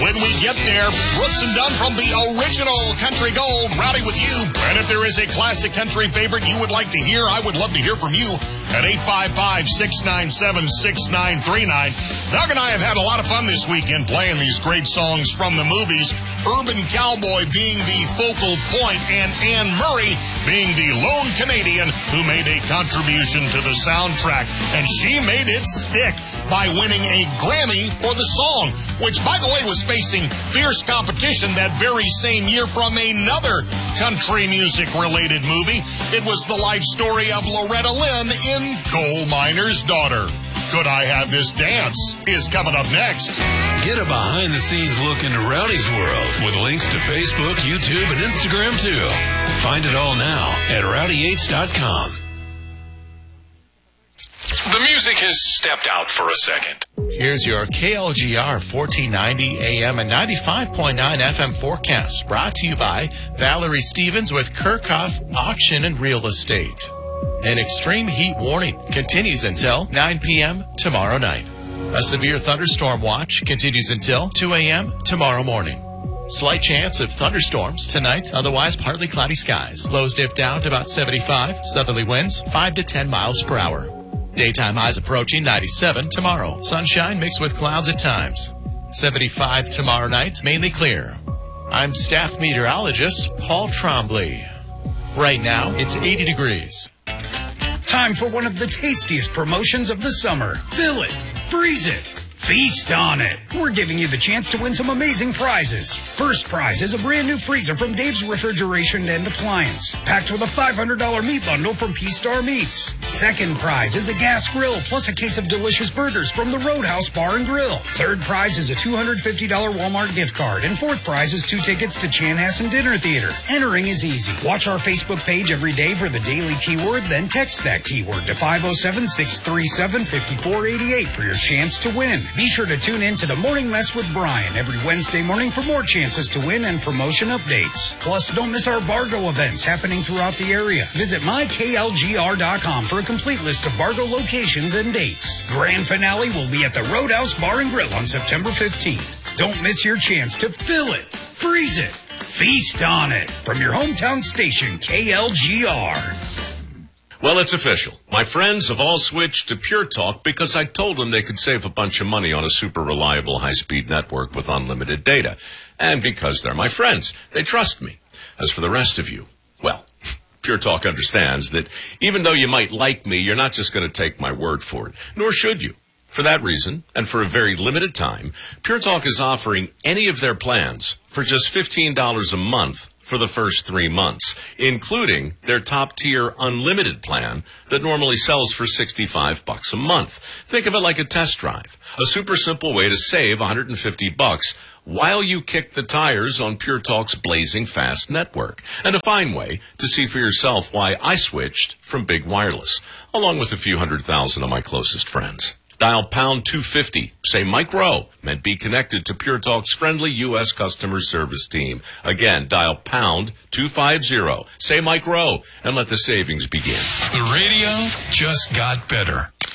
When we get there, Brooks and Dunn from the original Country Gold, Rowdy with you. And if there is a classic country favorite you would like to hear, I would love to hear from you at 855-697-6939. Doug and I have had a lot of fun this weekend playing these great songs from the movies. Urban Cowboy being the focal point and Anne Murray being the lone Canadian who made a contribution to the soundtrack. And she made it stick by winning a Grammy for the song, which, by the way, was facing fierce competition that very same year from another country music-related movie. It was the life story of Loretta Lynn in Coal Miner's Daughter. Could I Have This Dance is coming up next. Get a behind-the-scenes look into Rowdy's world with links to Facebook, YouTube, and Instagram, too. Find it all now at rowdy8s.com. The music has stepped out for a second. Here's your KLGR 1490 AM and 95.9 FM forecast, brought to you by Valerie Stevens with Kirchhoff Auction and Real Estate. An extreme heat warning continues until 9 p.m. tomorrow night. A severe thunderstorm watch continues until 2 a.m. tomorrow morning. Slight chance of thunderstorms tonight, otherwise partly cloudy skies. Lows dip down to about 75, southerly winds 5 to 10 miles per hour. Daytime highs approaching 97 tomorrow. Sunshine mixed with clouds at times. 75 tomorrow night, mainly clear. I'm staff meteorologist Paul Trombley. Right now, it's 80 degrees. Time for one of the tastiest promotions of the summer. Fill it, freeze it, feast on it. We're giving you the chance to win some amazing prizes. First prize is a brand new freezer from Dave's Refrigeration and Appliance, packed with a $500 meat bundle from P-Star Meats. Second prize is a gas grill plus a case of delicious burgers from the Roadhouse Bar and Grill. Third prize is a $250 Walmart gift card. And fourth prize is 2 tickets to Chanhassen Dinner Theater. Entering is easy. Watch our Facebook page every day for the daily keyword, then text that keyword to 507-637-5488 for your chance to win. Be sure to tune in to the Morning Mess with Brian every Wednesday morning for more chances to win and promotion updates. Plus, don't miss our Bargo events happening throughout the area. Visit myklgr.com for a complete list of Bargo locations and dates. Grand finale will be at the Roadhouse Bar and Grill on September 15th. Don't miss your chance to fill it, freeze it, feast on it from your hometown station, KLGR. Well, it's official. My friends have all switched to Pure Talk because I told them they could save a bunch of money on a super reliable high-speed network with unlimited data. And because they're my friends, they trust me. As for the rest of you, well, Pure Talk understands that even though you might like me, you're not just going to take my word for it, nor should you. For that reason, and for a very limited time, Pure Talk is offering any of their plans for just $15 a month for the first 3 months, including their top-tier unlimited plan that normally sells for $65 a month. Think of it like a test drive, a super simple way to save $150 while you kick the tires on Pure Talk's blazing fast network, and a fine way to see for yourself why I switched from Big Wireless, along with a few 100,000 of my closest friends. Dial pound 250, say Mike Rowe, and be connected to Pure Talk's friendly U.S. customer service team. Again, dial pound 250, say Mike Rowe, and let the savings begin. The radio just got better.